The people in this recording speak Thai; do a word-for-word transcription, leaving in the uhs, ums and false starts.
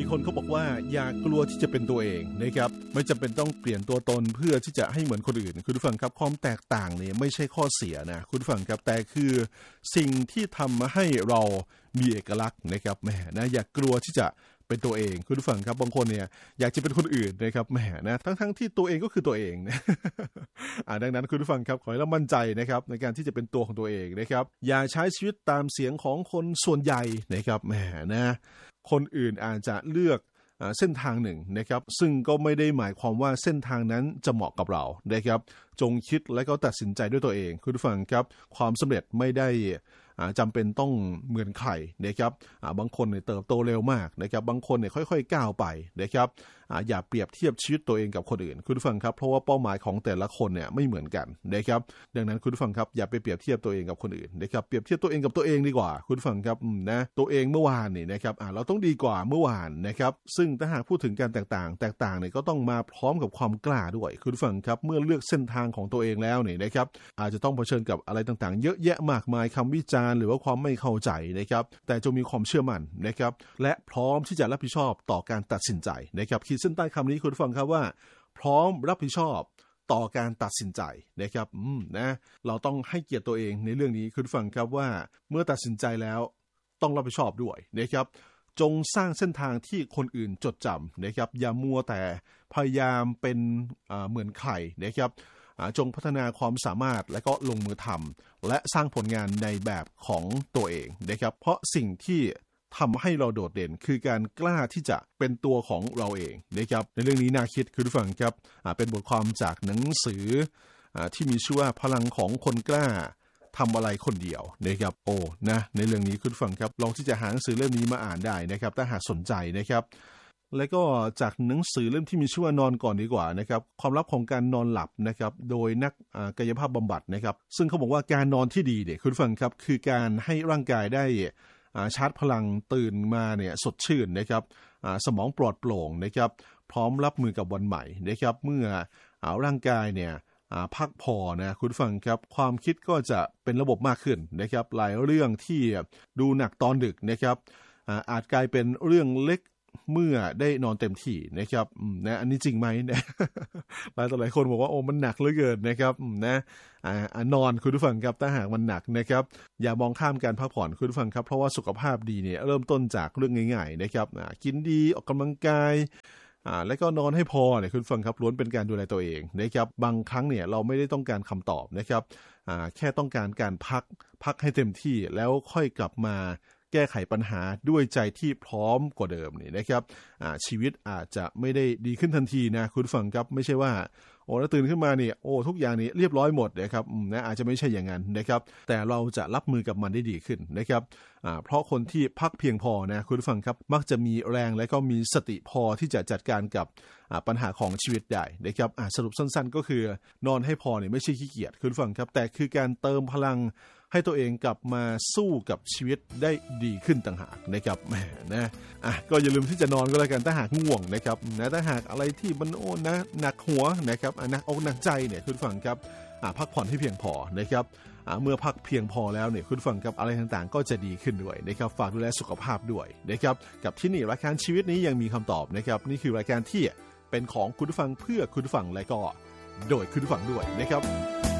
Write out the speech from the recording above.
มีคนเขาบอกว่าอย่ากลัวที่จะเป็นตัวเองนะครับไม่จำเป็นต้องเปลี่ยนตัวตนเพื่อที่จะให้เหมือนคนอื่นคุณผู้ฟังครับความแตกต่างเนี่ยไม่ใช่ข้อเสียนะคุณผู้ฟังครับแต่คือสิ่งที่ทำให้เรามีเอกลักษณ์นะครับแหมนะอย่ากลัวที่จะเป็นตัวเองคุณผู้ฟังครับบางคนเนี่ยอยากจะเป็นคนอื่นนะครับแหมนะทั้งๆที่ตัวเองก็คือตัวเองนะอ่าดังนั้นคุณผู้ฟังครับขอให้เรามั่นใจนะครับในการที่จะเป็นตัวของตัวเองนะครับอย่าใช้ชีวิตตามเสียงของคนส่วนใหญ่นะครับแหมนะคนอื่นอาจจะเลือกเส้นทางหนึ่งนะครับซึ่งก็ไม่ได้หมายความว่าเส้นทางนั้นจะเหมาะกับเรานะครับจงคิดและก็ตัดสินใจด้วยตัวเองคุณผู้ฟังครับความสำเร็จไม่ได้จำเป็นต้องเหมือนใครนะครับบางคนเนี่ยเติบโตเร็วมากนะครับบางคนเนี่ยค่อยๆก้าวไปนะครับอย่าเปรียบเทียบชีวิตตัวเองกับคนอื่นคุณผู้ฟังครับเพราะว่าเป้าหมายของแต่ละคนเนี่ยไม่เหมือนกันนะครับดังนั้นคุณผู้ฟังครับอย่าไปเปรียบเทียบตัวเองกับคนอื่นนะครับเปรียบเทียบตัวเองกับตัวเองดีกว่าคุณผู้ฟังครับนะตัวเองเมื่อวานนี่นะครับเราต้องดีกว่าเมื่อวานนะครับซึ่งถ้าหากพูดถึงการแตกต่างแตกต่างเนี่ยก็ต้องมาพร้อมกับความกล้าด้วยคุณผู้ฟังครับเมื่อเลือกเส้นทางของตัวเองแล้วเนี่ยนะครับอาจจะต้องเผชิญกับอะไรต่างๆเยอะแยะมากมายคำวิจารณ์หรือว่าความไม่เข้าใจนะครับแต่จงมีความเชื่อมั่นนะครับและพร้อมที่จะรับผิดชอบต่อการตัดสินใจนะครับขีดเส้นใต้คำนี้คุณฟังครับว่าพร้อมรับผิดชอบต่อการตัดสินใจนะครับอืมนะเราต้องให้เกียรติตัวเองในเรื่องนี้คุณฟังครับว่าเมื่อตัดสินใจแล้วต้องรับผิดชอบด้วยนะครับจงสร้างเส้นทางที่คนอื่นจดจำนะครับอย่ามัวแต่พยายามเป็นเหมือนใครนะครับจงพัฒนาความสามารถและก็ลงมือทำและสร้างผลงานในแบบของตัวเองนะครับเพราะสิ่งที่ทำให้เราโดดเด่นคือการกล้าที่จะเป็นตัวของเราเองนะครับในเรื่องนี้น่าคิดคือฟังครับเป็นบทความจากหนังสือที่มีชื่อว่าพลังของคนกล้าทำอะไรคนเดียวนะครับโอ้นะในเรื่องนี้คุณฟังครับลองที่จะหาหนังสือเล่มนี้มาอ่านได้นะครับถ้าหากสนใจนะครับและก็จากหนังสือเล่มที่มีชื่อว่านอนก่อนดีกว่านะครับความลับของการนอนหลับนะครับโดยนักกายภาพบำบัดนะครับซึ่งเขาบอกว่าการนอนที่ดีเนี่ยคุณฟังครับคือการให้ร่างกายได้ชาร์จพลังตื่นมาเนี่ยสดชื่นนะครับสมองปลอดโปร่งนะครับพร้อมรับมือกับวันใหม่นะครับเมื่อร่างกายเนี่ยพักพอนะคุณฟังครับความคิดก็จะเป็นระบบมากขึ้นนะครับหลายเรื่องที่ดูหนักตอนดึกนะครับอาจกลายเป็นเรื่องเล็กเมื่อได้นอนเต็มที่นะครับนะอันนี้จริงไหมนะหลายต่อหลายคนบอกว่าโอ้มันหนักเหลือเกินนะครับนะนอนคุณผู้ฟังครับถ้าหากมันหนักนะครับอย่ามองข้ามการพักผ่อนคุณผู้ฟังครับเพราะว่าสุขภาพดีเนี่ยเริ่มต้นจากเรื่องง่ายๆนะครับกินดีออกกำลังกายอ่าแล้วก็นอนให้พอเนี่ยคุณฟังครับล้วนเป็นการดูแลตัวเองนะครับบางครั้งเนี่ยเราไม่ได้ต้องการคำตอบนะครับอ่าแค่ต้องการการพักพักให้เต็มที่แล้วค่อยกลับมาแก้ไขปัญหาด้วยใจที่พร้อมกว่าเดิมนี่นะครับอ่าชีวิตอาจจะไม่ได้ดีขึ้นทันทีนะคุณฟังครับไม่ใช่ว่าโอ้แล้วตื่นขึ้นมาเนี่ยโอ้ทุกอย่างนี่เรียบร้อยหมดนะครับนะอาจจะไม่ใช่อย่างนั้นนะครับแต่เราจะรับมือกับมันได้ดีขึ้นนะครับอ่าเพราะคนที่พักเพียงพอนะคุณฟังครับมักจะมีแรงและก็มีสติพอที่จะจัดการกับปัญหาของชีวิตได้นะครับสรุปสั้นๆก็คือนอนให้พอเนี่ยไม่ใช่ขี้เกียจคุณฟังครับแต่คือการเติมพลังให้ตัวเองกลับมาสู้กับชีวิตได้ดีขึ้นต่างหากนะครับแหมนะอ่ะก็อย่าลืมที่จะนอนก็แล้วกันถ้าหากง่วงนะครับนะถ้าหากอะไรที่มันโอ้นะหนักหัวนะครับหนักอกหนักใจเนี่ยคุณฟังครับอ่ะพักผ่อนให้เพียงพอนะครับอ่ะเมื่อพักเพียงพอแล้วเนี่ยคุณฟังครับอะไรต่างๆก็จะดีขึ้นด้วยนะครับฝากดูแลสุขภาพด้วยนะครับกับที่นี่รายการชีวิตนี้ยังมีคำตอบนะครับนี่คือรายการที่เป็นของคุณผู้ฟังเพื่อคุณผู้ฟังและก็โดยคุณผู้ฟังด้วยนะครับ